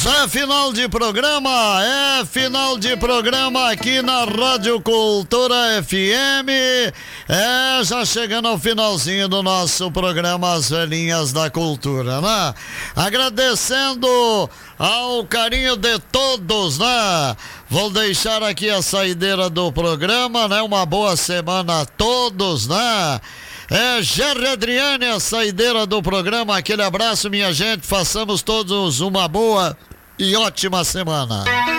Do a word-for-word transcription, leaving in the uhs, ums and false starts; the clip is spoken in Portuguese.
É final de programa, é final de programa aqui na Rádio Cultura F M. É, já chegando ao finalzinho do nosso programa As Velhinhas da Cultura, né? Agradecendo ao carinho de todos, né? Vou deixar aqui a saideira do programa, né? Uma boa semana a todos, né? É, Jerry Adriane, a saideira do programa. Aquele abraço, minha gente. Façamos todos uma boa e ótima semana.